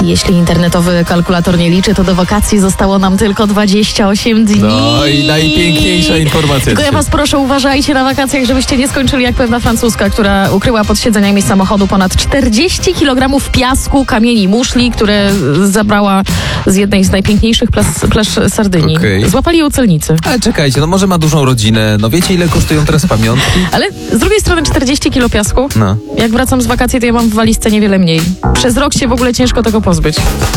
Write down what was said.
Jeśli internetowy kalkulator nie liczy, to do wakacji zostało nam tylko 28 dni. No i najpiękniejsza informacja. Tylko ja was proszę, uważajcie na wakacjach, żebyście nie skończyli jak pewna francuska, która ukryła pod siedzeniami samochodu ponad 40 kg piasku, kamieni, muszli, które zabrała z jednej z najpiękniejszych plaż Sardynii. Okay. Złapali ją celnicy. Ale czekajcie, no może ma dużą rodzinę. No wiecie, ile kosztują teraz pamiątki? Ale z drugiej strony 40 kg piasku. No. Jak wracam z wakacji, to ja mam w walizce niewiele mniej. Przez rok się w ogóle ciężko tego pozbyć.